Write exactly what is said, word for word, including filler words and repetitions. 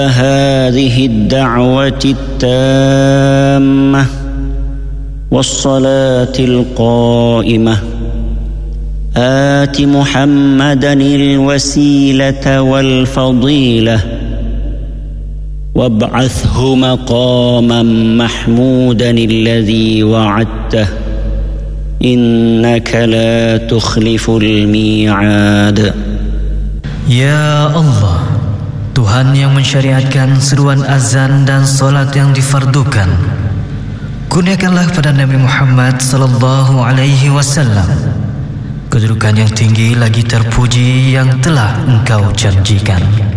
هذه الدعوة التامة والصلاة القائمة آت محمدا الوسيلة والفضيلة وابعثه مقاما محمودا الذي وعدته إنك لا تخلف الميعاد. Ya Allah, Tuhan yang mensyariatkan seruan azan dan solat yang difardukan, kurniakanlah pada Nabi Muhammad sallallahu alaihi wasallam kedudukan yang tinggi lagi terpuji yang telah Engkau janjikan.